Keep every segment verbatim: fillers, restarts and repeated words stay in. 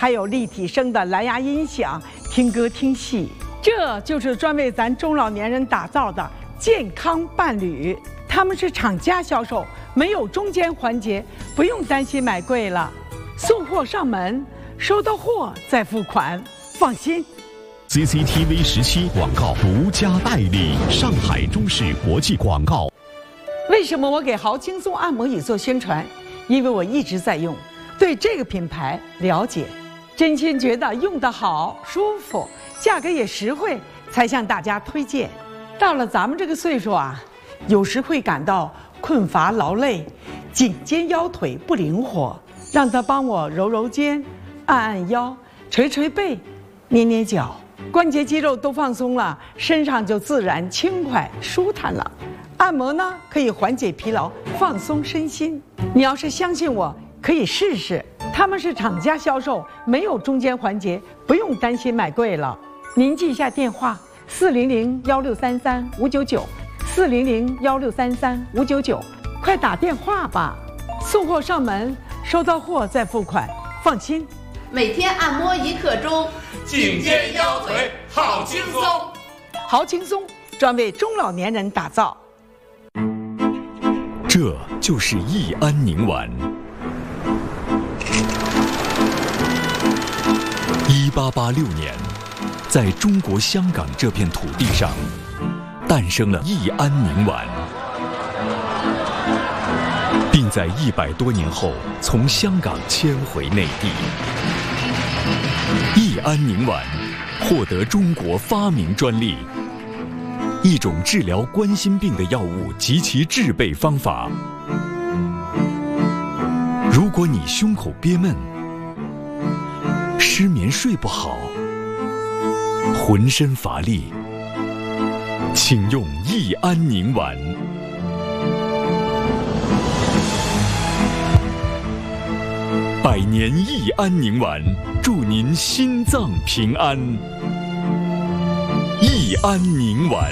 还有立体声的蓝牙音响，听歌听戏。这就是专为咱中老年人打造的健康伴侣。他们是厂家销售，没有中间环节，不用担心买贵了。送货上门，收到货再付款，放心。 C C T V 十七广告独家代理，上海中视国际广告。 为什么我给豪轻松按摩椅做宣传？因为我一直在用，对这个品牌了解，真心觉得用得好、舒服，价格也实惠，才向大家推荐。到了咱们这个岁数啊，有时会感到困乏劳累，颈肩腰腿不灵活，让他帮我揉揉肩、按按腰、捶捶背、捏捏脚，关节肌肉都放松了，身上就自然轻快舒坦了。按摩呢，可以缓解疲劳，放松身心。你要是相信我，可以试试。他们是厂家销售，没有中间环节，不用担心买贵了。您记一下电话：四零零幺六三三五九九，四零零幺六三三五九九，快打电话吧。送货上门，收到货再付款，放心。 每天按摩一刻钟， 颈肩腰腿好轻松。 好轻松，专为中老年人打造。 这就是益安宁丸。一八八六年，在中国香港这片土地上，诞生了益安宁丸，并在一百多年后从香港迁回内地。益安宁丸获得中国发明专利。一种治疗冠心病的药物及其制备方法。如果你胸口憋闷、失眠睡不好、浑身乏力，请用益安宁丸。百年益安宁丸，祝您心脏平安。益安宁丸。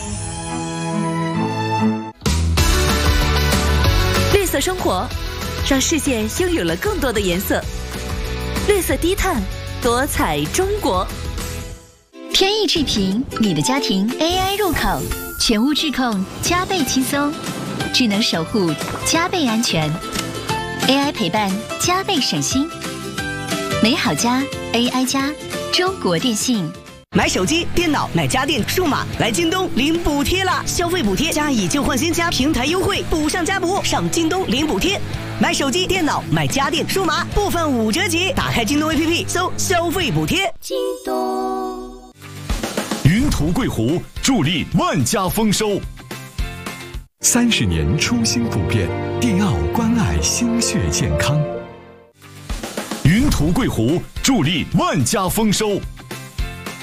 绿色生活，让世界拥有了更多的颜色。绿色低碳，多彩中国。 天意智频，你的家庭 A I 入口，全屋智控加倍轻松，智能守护加倍安全 ，A I 陪伴加倍省心。美好家 A I 加，中国电信。 买手机、电脑、买家电、数码，来京东领补贴啦！消费补贴加以旧换新加平台优惠，补上加补，上京东领补贴。买手机、电脑、买家电、数码，部分五折起。打开京东 A P P， 搜消费补贴。 京东。 云图贵湖助力万家丰收。三十年初心不变，电奥关爱心血健康。云图贵湖助力万家丰收。